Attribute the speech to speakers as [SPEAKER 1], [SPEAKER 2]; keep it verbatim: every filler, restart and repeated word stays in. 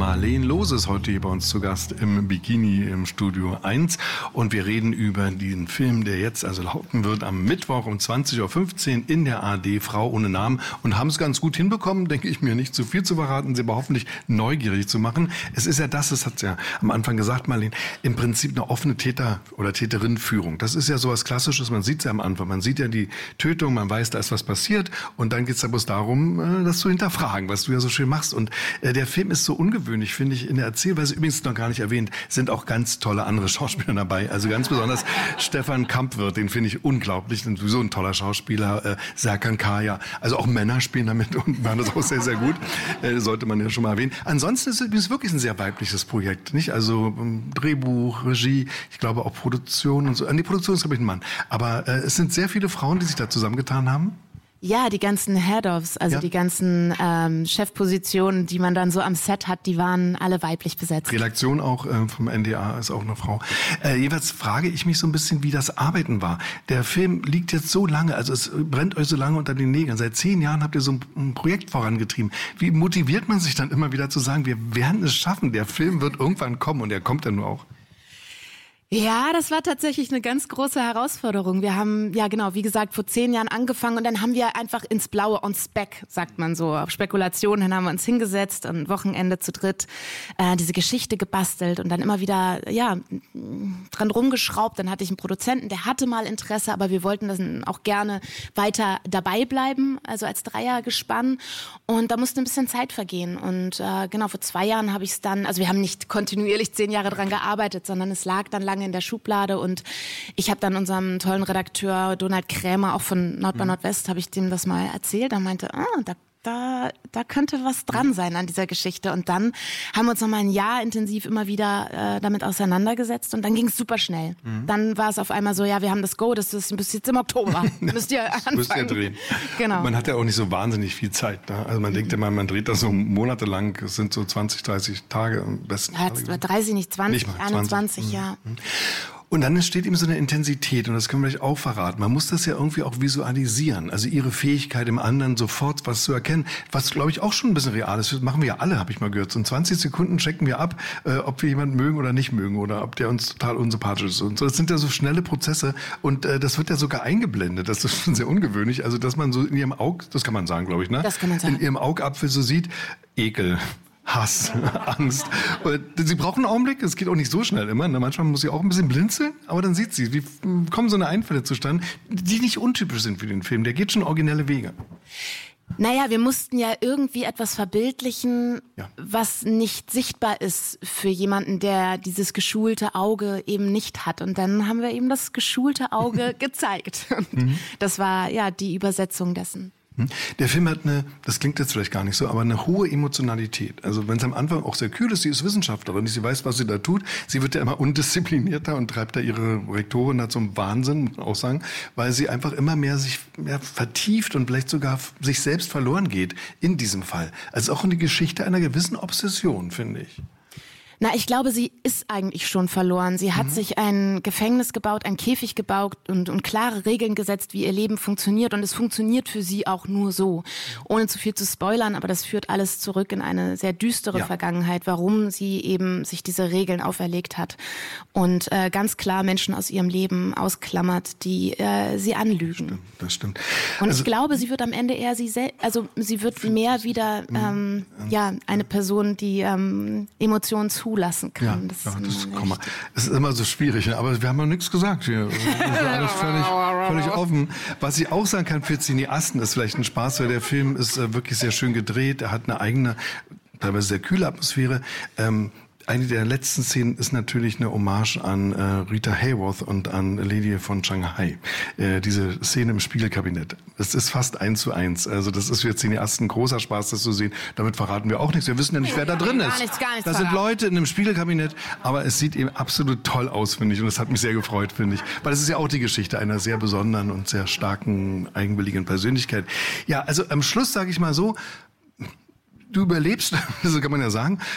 [SPEAKER 1] Marleen Lohse ist heute hier bei uns zu Gast im Bikini im Studio eins und wir reden über den Film, der jetzt also laufen wird am Mittwoch um zwanzig Uhr fünfzehn in der A R D, Frau ohne Namen, und haben es ganz gut hinbekommen, denke ich mir, nicht zu viel zu verraten, sie aber hoffentlich neugierig zu machen. Es ist ja das, das hat ja am Anfang gesagt, Marleen, im Prinzip eine offene Täter- oder Täterinnenführung. Das ist ja sowas Klassisches, man sieht es ja am Anfang, man sieht ja die Tötung, man weiß, da ist was passiert und dann geht es ja bloß darum, das zu hinterfragen, was du ja so schön machst. Und äh, der Film ist so ungewöhnlich, finde ich, in der Erzählweise, übrigens noch gar nicht erwähnt, sind auch ganz tolle andere Schauspieler dabei. Also ganz besonders Stefan Kampwirth, den finde ich unglaublich, sowieso ein toller Schauspieler, äh, Serkan Kaya, also auch Männer spielen damit und machen das auch sehr, sehr gut, äh, sollte man ja schon mal erwähnen. Ansonsten ist es wirklich ein sehr weibliches Projekt, nicht? Also ähm, Drehbuch, Regie, ich glaube auch Produktion und so. An die Produktion ist, glaube ich, ein Mann. Aber äh, es sind sehr viele Frauen, die sich da zusammengetan haben.
[SPEAKER 2] Ja, die ganzen Head-Offs, also
[SPEAKER 1] Ja.
[SPEAKER 2] die ganzen ähm, Chefpositionen, die man dann so am Set hat, die waren alle weiblich besetzt.
[SPEAKER 1] Redaktion auch äh, vom N D A ist auch eine Frau. Äh, jeweils frage ich mich so ein bisschen, wie das Arbeiten war. Der Film liegt jetzt so lange, also es brennt euch so lange unter den Nägeln. Seit zehn Jahren habt ihr so ein, ein Projekt vorangetrieben. Wie motiviert man sich dann immer wieder zu sagen, wir werden es schaffen, der Film wird irgendwann kommen, und er kommt dann nur auch?
[SPEAKER 2] Ja, das war tatsächlich eine ganz große Herausforderung. Wir haben, ja genau, wie gesagt, vor zehn Jahren angefangen und dann haben wir einfach ins Blaue, on spec, sagt man so, auf Spekulation, dann haben wir uns hingesetzt, am Wochenende zu dritt äh, diese Geschichte gebastelt und dann immer wieder, ja, dran rumgeschraubt. Dann hatte ich einen Produzenten, der hatte mal Interesse, aber wir wollten das auch gerne weiter dabei bleiben, also als Dreiergespann, und da musste ein bisschen Zeit vergehen und äh, genau, vor zwei Jahren habe ich es dann, also wir haben nicht kontinuierlich zehn Jahre dran gearbeitet, sondern es lag dann lange in der Schublade und ich habe dann unserem tollen Redakteur Donald Krämer, auch von Nord bei Nordwest, habe ich dem das mal erzählt. Er meinte, ah, da Da, da könnte was dran sein an dieser Geschichte. Und dann haben wir uns noch mal ein Jahr intensiv immer wieder äh, damit auseinandergesetzt und dann ging es super schnell. Mhm. Dann war es auf einmal so, ja, wir haben das Go, das ist bis jetzt im Oktober. Müsst ihr anfangen. Müsst ihr drehen. Genau.
[SPEAKER 1] Man hat ja auch nicht so wahnsinnig viel Zeit. Ne? Also man mhm. denkt immer, man dreht das so monatelang, es sind so zwanzig, dreißig Tage am besten.
[SPEAKER 2] Ja, dreißig, nicht zwanzig, nicht mal, einundzwanzig, zwanzig. Ja.
[SPEAKER 1] Mhm. Und dann entsteht eben so eine Intensität, und das können wir vielleicht auch verraten. Man muss das ja irgendwie auch visualisieren. Also ihre Fähigkeit im anderen sofort was zu erkennen, was, glaube ich, auch schon ein bisschen real ist. Das machen wir ja alle, habe ich mal gehört. So in zwanzig Sekunden checken wir ab, äh, ob wir jemanden mögen oder nicht mögen oder ob der uns total unsympathisch ist. Und so, das sind ja so schnelle Prozesse und äh, das wird ja sogar eingeblendet. Das ist schon sehr ungewöhnlich. Also dass man so in ihrem Aug, das kann man sagen, glaube ich, ne?
[SPEAKER 2] Das kann man sagen.
[SPEAKER 1] In ihrem Augapfel so sieht, Ekel, Hass, Angst. Sie brauchen einen Augenblick, es geht auch nicht so schnell immer. Manchmal muss sie auch ein bisschen blinzeln, aber dann sieht sie, wie kommen so eine Einfälle zustande, die nicht untypisch sind für den Film. Der geht schon originelle Wege.
[SPEAKER 2] Naja, wir mussten ja irgendwie etwas verbildlichen,
[SPEAKER 1] ja. was
[SPEAKER 2] nicht sichtbar ist für jemanden, der dieses geschulte Auge eben nicht hat. Und dann haben wir eben das geschulte Auge gezeigt. Und das war ja die Übersetzung dessen.
[SPEAKER 1] Der Film hat eine, das klingt jetzt vielleicht gar nicht so, aber eine hohe Emotionalität. Also wenn es am Anfang auch sehr kühl ist, sie ist Wissenschaftlerin, sie weiß, was sie da tut. Sie wird ja immer undisziplinierter und treibt da ihre Rektorin da zum Wahnsinn, muss man auch sagen, weil sie einfach immer mehr sich mehr vertieft und vielleicht sogar sich selbst verloren geht in diesem Fall. Also auch eine Geschichte einer gewissen Obsession, finde ich.
[SPEAKER 2] Na, ich glaube, sie ist eigentlich schon verloren. Sie hat mhm. sich ein Gefängnis gebaut, ein Käfig gebaut und, und klare Regeln gesetzt, wie ihr Leben funktioniert. Und es funktioniert für sie auch nur so. Ohne zu viel zu spoilern, aber das führt alles zurück in eine sehr düstere ja. Vergangenheit, warum sie eben sich diese Regeln auferlegt hat. Und äh, ganz klar Menschen aus ihrem Leben ausklammert, die äh, sie anlügen.
[SPEAKER 1] Das stimmt, das stimmt.
[SPEAKER 2] Und
[SPEAKER 1] also,
[SPEAKER 2] ich glaube, sie wird am Ende eher sie selbst, also sie wird mehr wieder ähm, ja eine Person, die ähm, Emotionen zu lassen kann.
[SPEAKER 1] Ja, das, ja, das, komm mal. Es ist immer so schwierig, aber wir haben noch nichts gesagt hier. Das ist alles völlig, völlig offen. Was ich auch sagen kann für Cineasten, ist vielleicht ein Spaß, weil der Film ist äh, wirklich sehr schön gedreht. Er hat eine eigene, teilweise sehr kühle Atmosphäre. Ähm, Eine der letzten Szenen ist natürlich eine Hommage an äh, Rita Hayworth und an Lady von Shanghai. Äh, diese Szene im Spiegelkabinett. Es ist fast eins zu eins. Also das ist für Cineasten ein großer Spaß, das zu sehen. Damit verraten wir auch nichts. Wir wissen ja nicht, wer da drin ist.
[SPEAKER 2] Gar nichts, gar nichts
[SPEAKER 1] da sind Leute in einem Spiegelkabinett, aber es sieht eben absolut toll aus, finde ich. Und das hat mich sehr gefreut, finde ich. Weil es ist ja auch die Geschichte einer sehr besonderen und sehr starken, eigenwilligen Persönlichkeit. Ja, also am Schluss sage ich mal so, du überlebst, so kann man ja sagen,